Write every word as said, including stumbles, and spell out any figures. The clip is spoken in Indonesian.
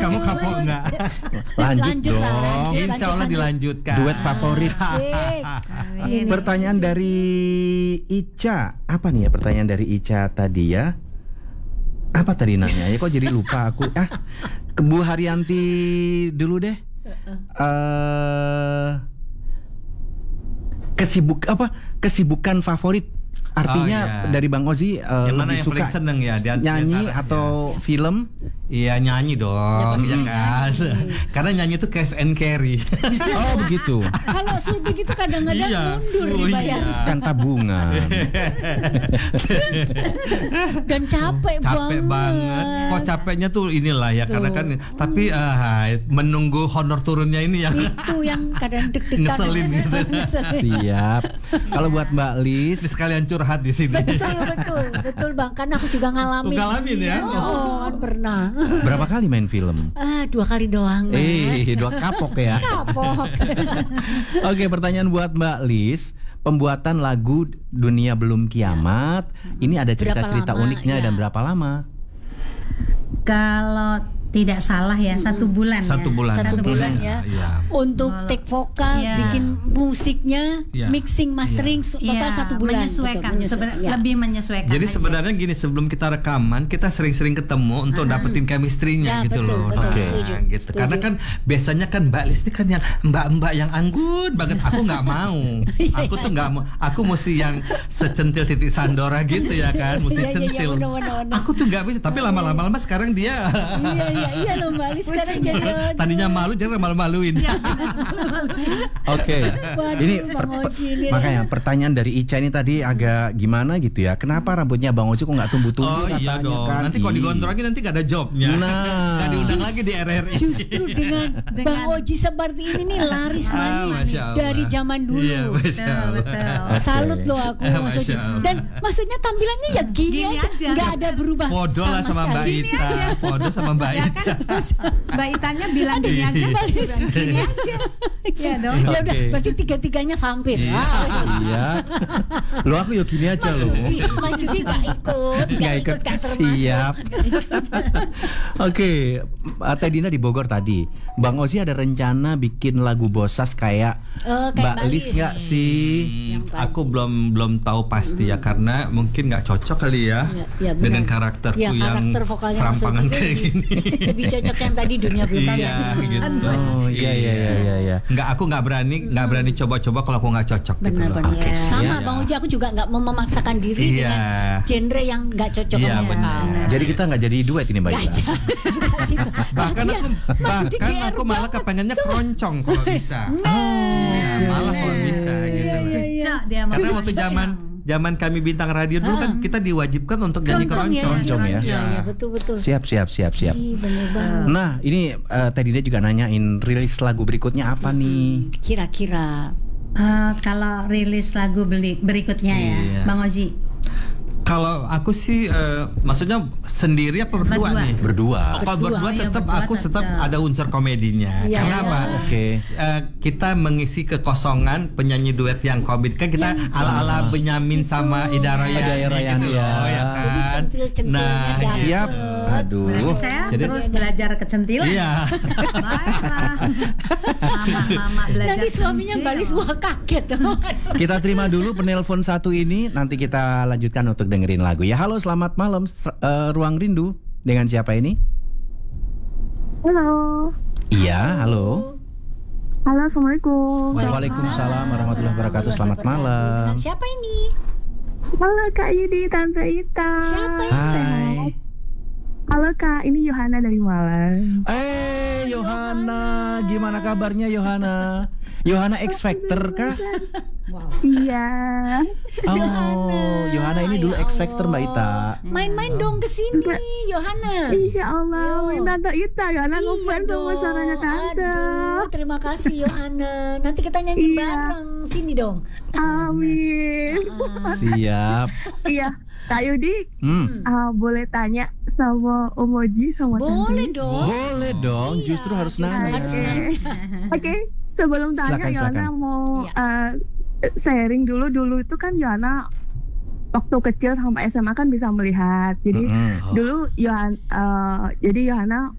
kamu kapok nggak? Lanjut, Lanjut dong. lah, lanjut. Insya Allah dilanjutkan. Duet favorit. Asik. Amin. Pertanyaan dari Ica. Apa nih ya pertanyaan dari Ica tadi ya? Apa tadi nanya? Ya kok jadi lupa aku. Ah, ke Bu Haryanti dulu deh. Eh kesibuk apa? Kesibukan favorit. Artinya Oh, iya. dari Bang Ozi uh, Yang mana lebih yang suka paling seneng ya? Di- nyanyi di antara- atau ya. film? Iya nyanyi dong, pasti ya kan? Karena nyanyi itu cash and carry. Oh begitu. Kalau syuting itu kadang-kadang Iya. mundur Oh, dibayar. iya. Kan tabungan. Dan capek, Capek banget. banget. Kok capeknya tuh inilah ya, Tuh. karena kan. Tapi ah, menunggu honor turunnya ini yang Itu yang kadang deg-degan. Ngeselin gitu. Ngeselin. Siap. Kalau buat Mbak Lis, sekalian curhat di sini. Betul, betul, betul Bang. Karena aku juga ngalamin. Ngalamin ya? Oh, kan pernah. berapa kali main film? Ah, dua kali doang, Mas. Eh, dua kapok ya. Kapok. Oke, pertanyaan buat Mbak Lis. Pembuatan lagu Dunia Belum Kiamat, ini ada cerita-cerita Berapa lama? uniknya Ya. dan berapa lama? Kalau tidak salah ya satu bulan Satu ya. bulan. Satu bulan ya. Iya. Untuk Kalau- take vokal, Iya. bikin musiknya, Iya. mixing, mastering, total Iya, satu bulan. menyesuaikan, Betul, menyesuaikan. seben- Ya. lebih menyesuaikan. Jadi aja. sebenarnya gini, sebelum kita rekaman kita sering-sering ketemu untuk dapetin chemistry-nya Ya, gitu betul, loh. betul, Nah, setuju, gitu. setuju. Karena kan biasanya kan Mbak Lis ini kan yang mbak-mbak yang anggun banget. Aku nggak mau. Aku tuh nggak mau. Aku mesti yang secentil titik Sandora gitu ya kan, mesti Iya, iya, iya, centil. benar, benar, benar. Aku tuh nggak bisa. Tapi lama-lama lama sekarang dia Iya, iya, iya loh Mbak Lis sekarang jadi aduh. tadinya malu jadi malu-maluin. Oke. Waduh, Ini Bang per- Oji ini. makanya pertanyaan dari Ica ini tadi agak gimana gitu ya. Kenapa rambutnya Bang Ozi kok nggak tumbuh-tumbuh? Oh iya katanya dong. kan? Nanti kalau Ih. digondrongin nanti gak ada jobnya. Nah. Gak diundang lagi di R R I. Justru dengan Bang Oji seperti ini nih laris Ah, manis Masya Allah. dari zaman dulu. Iya, Masya Betul, Allah. betul. Oke. Salut loh aku Eh, Mas Masya Oji. Allah. Dan maksudnya tampilannya ya gini, Gini aja, aja. nggak ada berubah Podo lah sama Mbak sekali. Ita. Podo sama Mbak Ya Ita. kan, Mbak Itanya bilang gini aja, Mbak Lis. gini aja. Ya dong. Ya udah, Oke. berarti tiga-tiganya hampir. Iya. Ah, Iya. Lo aku yuk gini aja Mas lo. Yudi, Mas Yudi gak ikut, gak ikut, gak termasuk. Siap. Oke, uh, Teh Dina di Bogor tadi. Bang Ozi ada rencana bikin lagu Bosas kayak Oh, kayak Mbak Mbak Lis Lis. nggak sih? Hmm, Yang aku belum belum tahu pasti ya karena mungkin nggak cocok kali ya, Ya, ya, benar. dengan karakterku Ya, yang karakter vokalnya serampangan Mas Oji kayak sih gini. lebih cocok yang tadi Dunia Belum Iya, Kiamat. gitu. Oh iya iya iya iya. iya. Nggak, aku nggak berani nggak berani coba-coba kalau aku nggak cocok. gitu loh. Benar-benar. Oke, Sama iya. Bang Oji, aku juga nggak mau memaksakan diri Iya. dengan genre yang nggak cocok Iya, sama vokal. benar. Jadi kita nggak jadi duet ini Mbak Nggak Ita. jadi, nggak situ. Bahkan Lagian, aku Mas Yudi bahkan G R aku malah banget. kepengennya keroncong kalau bisa. Ya, malah kalau bisa gitu. Iya, iya, iya. Cocok dia sama Karena Mbak waktu Ita. zaman zaman kami bintang radio dulu kan kita diwajibkan untuk nyanyi Keroncong ya, keroncong. Keroncong ya. Iya, iya, betul-betul. Siap siap siap siap. Ih, bener banget. Nah ini uh, Teh Dina juga nanyain rilis lagu berikutnya apa nih? Kira-kira Eh, kalau rilis lagu beli, berikutnya ya, Iya. Bang Oji. Kalau aku sih eh, maksudnya sendiri apa berdua, Berdua. nih? Berdua. Oh, kalau Berdua. berdua Iya, tetap berdua aku tetap tetap. ada unsur komedinya. Iya, Karena iya. apa? Oke. Eh, kita mengisi kekosongan penyanyi duet yang komedi kan kita Yang ala-ala Benyamin gitu. sama Ida Ida Royani Royani, gitu loh, ya. ya Jadi kan. centil-centilnya Nah, dapet. Siap. Aduh. Berarti saya Jadi- terus belajar kecentilan. Iya. Baiklah. Mama-mama belajar nanti suaminya kencil. balis wah kaget. Kita terima dulu penelpon satu ini, nanti kita lanjutkan untuk dengerin lagu ya. Halo, selamat malam, S- eh, Ruang Rindu. Dengan siapa ini? Halo. Iya, halo. Halo, Assalamualaikum. Waalaikumsalam warahmatullahi wabarakatuh. Selamat malam. Dengan siapa ini? Halo Kak Yudi, Tante Ita. Siapa ini? Hai. Halo Kak, ini Yohana dari Malang. Eh, Yohana, gimana kabarnya Yohana? Yohana X Factor kah? Iya. Oh, Yohana ini dulu Ya X Factor Mbak Ita. Main-main dong ke sini, Yohana. Insya Allah, Yo. Tante Ita. Yohana Iya ngefans sama dong. suaranya Tante. Aduh, terima kasih Yohana. Nanti kita nyanyi Iya. bareng. Sini dong. Amin. Ah, Siap. Iya, Kak Yudi, Hmm. ah, boleh tanya sama Om Oji sama boleh Tante? dong. Boleh dong, Iya, justru harus justru nanya. harus Oke. nanya. Oke, sebelum tanya Silakan, Yohana silakan. mau Iya. eh, sharing dulu. Dulu itu kan Yohana waktu kecil sampai S M A kan bisa melihat. Jadi Mm-mm. dulu Yohan, eh, jadi Yohana